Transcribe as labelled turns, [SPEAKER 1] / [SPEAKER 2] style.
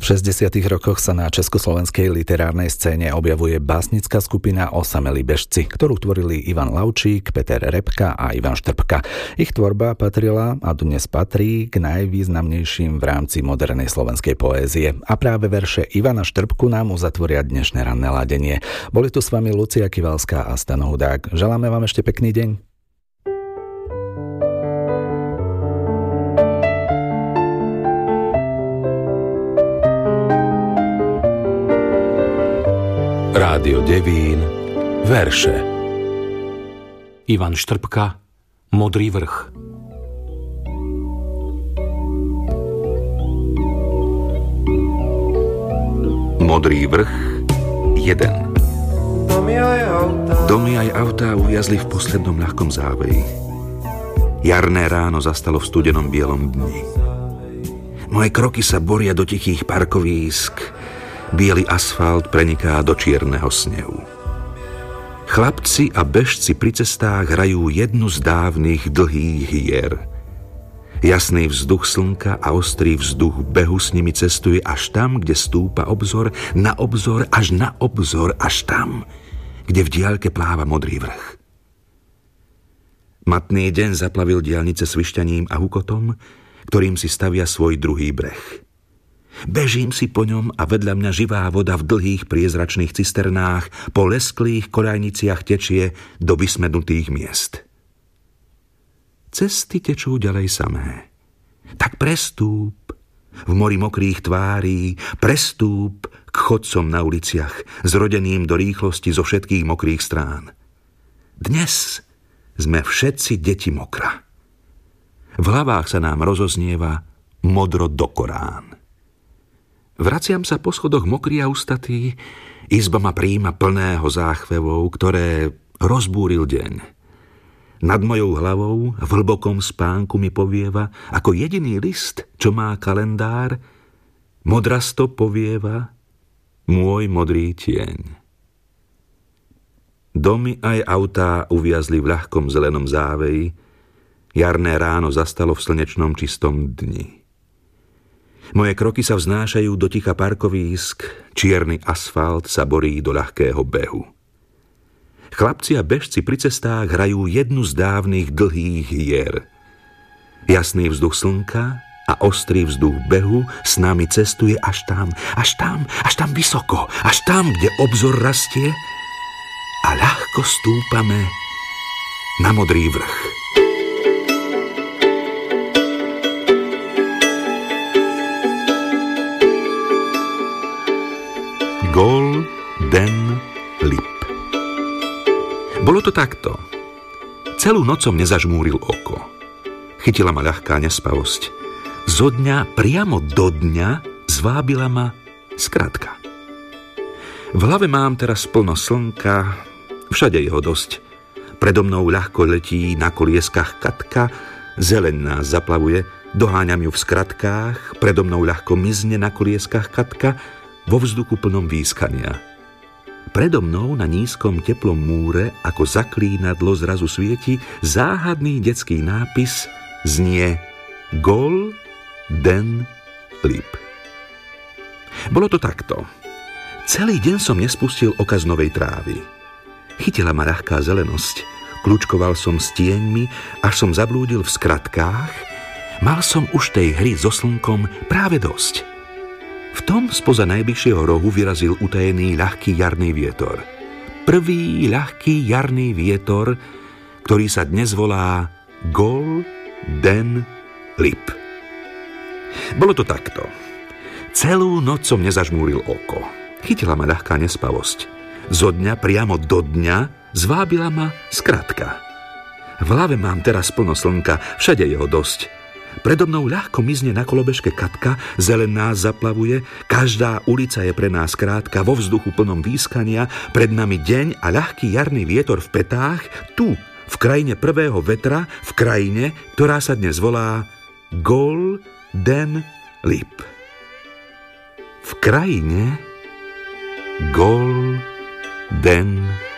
[SPEAKER 1] V 60. rokoch sa na československej literárnej scéne objavuje básnická skupina Osamelí bežci, ktorú tvorili Ivan Laučík, Peter Repka a Ivan Štrbka. Ich tvorba patrila a dnes patrí k najvýznamnejším v rámci modernej slovenskej poézie. A práve verše Ivana Štrbku nám uzatvoria dnešné ranné ladenie. Boli tu s vami Lucia Kivalská a Stano Hudák. Želáme vám ešte pekný deň.
[SPEAKER 2] Rádio Devín, verše.
[SPEAKER 3] Ivan Štrbka, Modrý vrch.
[SPEAKER 2] Modrý vrch 1. Domy aj autá uviazli v poslednom ľahkom záveji. Jarné ráno zastalo v studenom bielom dni. Moje kroky sa boria do tichých parkovísk. Biely asfalt preniká do čierneho snehu. Chlapci a bežci pri cestách hrajú jednu z dávnych dlhých hier. Jasný vzduch slnka a ostrý vzduch behu s nimi cestuje až tam, kde stúpa obzor, na obzor, až tam, kde v diaľke pláva modrý vrch. Matný deň zaplavil diaľnice svišťaním a hukotom, ktorým si stavia svoj druhý breh. Bežím si po ňom a vedľa mňa živá voda v dlhých priezračných cisternách po lesklých koľajniciach tečie do vysmednutých miest. Cesty tečú ďalej samé. Tak prestúp v mori mokrých tvárí, prestúp k chodcom na uliciach, zrodeným do rýchlosti zo všetkých mokrých strán. Dnes sme všetci deti mokra. V hlavách sa nám rozoznieva modro do Korán. Vraciam sa po schodoch mokrý a ustatý, izba ma prijíma plného záchvevov, ktoré rozbúril deň. Nad mojou hlavou v hlbokom spánku mi povieva, ako jediný list, čo má kalendár, modrasto povieva môj modrý tieň. Domy aj autá uviazli v ľahkom zelenom záveji, jarné ráno zastalo v slnečnom čistom dni. Moje kroky sa vznášajú do ticha parkovísk, čierny asfalt sa borí do ľahkého behu. Chlapci a bežci pri cestách hrajú jednu z dávnych dlhých hier. Jasný vzduch slnka a ostrý vzduch behu s nami cestuje až tam vysoko, až tam, kde obzor rastie a ľahko stúpame na modrý vrch. Golden Lip. Bolo to takto. Celú noc som nezažmúril oko. Chytila ma ľahká nespavosť. Zo dňa priamo do dňa zvábila ma skratka. V hlave mám teraz plno slnka, všade jeho dosť. Predo mnou ľahko letí na kolieskach Katka, zeleň nás zaplavuje, doháňam ju v skratkách, predo mnou ľahko mizne na kolieskach Katka, vo vzduchu plnom výskania. Predo mnou na nízkom teplom múre, ako zaklínadlo zrazu svieti, záhadný detský nápis znie Golden Lip. Bolo to takto. Celý deň som nespustil oka z novej trávy. Chytila ma ľahká zelenosť, kľúčkoval som s tieňmi, až som zablúdil v skratkách, mal som už tej hry so slnkom práve dosť. V tom spoza najbližšieho rohu vyrazil utajený ľahký jarný vietor. Prvý ľahký jarný vietor, ktorý sa dnes volá Golden Lip. Bolo to takto. Celú noc som nezažmúril oko. Chytila ma ľahká nespavosť. Zo dňa priamo do dňa zvábila ma skratka. V hlave mám teraz plno slnka, všade jeho dosť. Predo mnou ľahko mizne na kolobežke Katka, zeleň nás zaplavuje, každá ulica je pre nás krátka, vo vzduchu plnom výskania, pred nami deň a ľahký jarný vietor v petách, tu, v krajine prvého vetra, v krajine, ktorá sa dnes volá Golden Lip. V krajine Golden